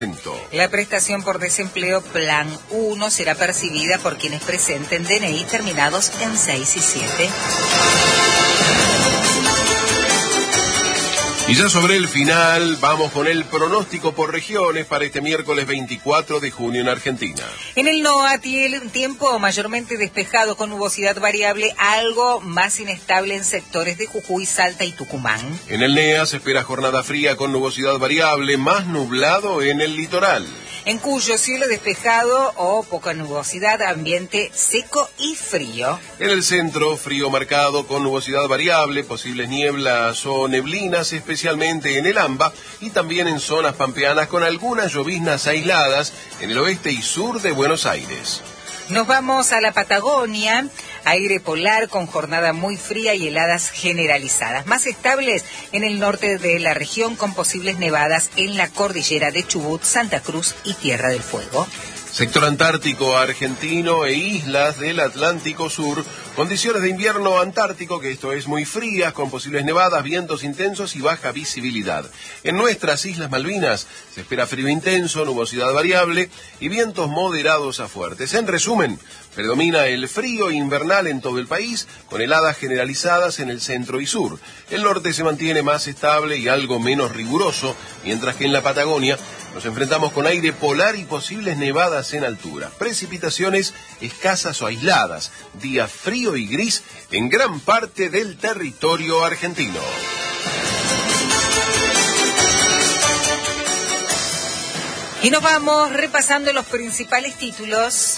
La prestación por desempleo Plan 1 será percibida por quienes presenten DNI terminados en 6 y 7. Y ya sobre el final, vamos con el pronóstico por regiones para este miércoles 24 de junio en Argentina. En el NOA tiene un tiempo mayormente despejado con nubosidad variable, algo más inestable en sectores de Jujuy, Salta y Tucumán. En el NEA se espera jornada fría con nubosidad variable, más nublado en el litoral. En Cuyo, cielo despejado o poca nubosidad, ambiente seco y frío. En el centro, frío marcado con nubosidad variable, posibles nieblas o neblinas, especialmente en el AMBA y también en zonas pampeanas con algunas lloviznas aisladas en el oeste y sur de Buenos Aires. Nos vamos a la Patagonia, aire polar con jornada muy fría y heladas generalizadas, más estables en el norte de la región con posibles nevadas en la cordillera de Chubut, Santa Cruz y Tierra del Fuego. Sector antártico argentino e islas del Atlántico Sur, condiciones de invierno antártico, que esto es muy frías, con posibles nevadas, vientos intensos y baja visibilidad. En nuestras Islas Malvinas se espera frío intenso, nubosidad variable y vientos moderados a fuertes. En resumen, predomina el frío invernal en todo el país, con heladas generalizadas en el centro y sur. El norte se mantiene más estable y algo menos riguroso, mientras que en la Patagonia nos enfrentamos con aire polar y posibles nevadas en altura. Precipitaciones escasas o aisladas, día frío y gris en gran parte del territorio argentino. Y nos vamos repasando los principales títulos.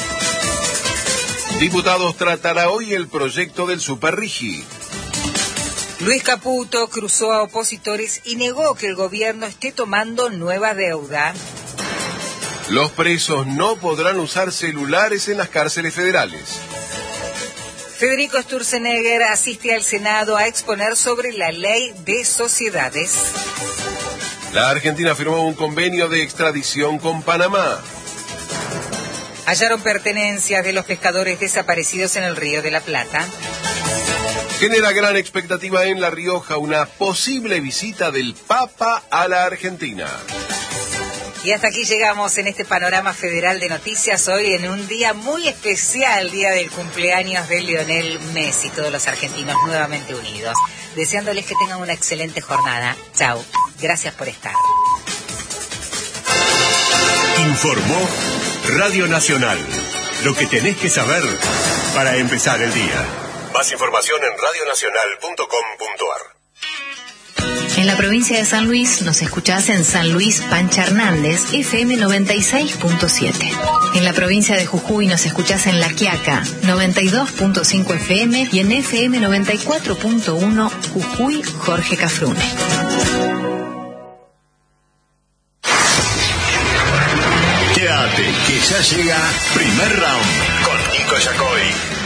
Diputados tratará hoy el proyecto del Superrigi. Luis Caputo cruzó a opositores y negó que el gobierno esté tomando nueva deuda. Los presos no podrán usar celulares en las cárceles federales. Federico Sturzenegger asiste al Senado a exponer sobre la ley de sociedades. La Argentina firmó un convenio de extradición con Panamá. Hallaron pertenencias de los pescadores desaparecidos en el Río de la Plata. Genera gran expectativa en La Rioja una posible visita del Papa a la Argentina. Y hasta aquí llegamos en este panorama federal de noticias, hoy en un día muy especial, día del cumpleaños de Lionel Messi, todos los argentinos nuevamente unidos. Deseándoles que tengan una excelente jornada. Chau, gracias por estar. Informó Radio Nacional, lo que tenés que saber para empezar el día. Más información en radionacional.com.ar. En la provincia de San Luis nos escuchás en San Luis Pancha Hernández, FM 96.7. En la provincia de Jujuy nos escuchás en La Quiaca, 92.5 FM y en FM 94.1 Jujuy Jorge Cafrune. Quédate, que ya llega Primer Round con Nico Yacoy.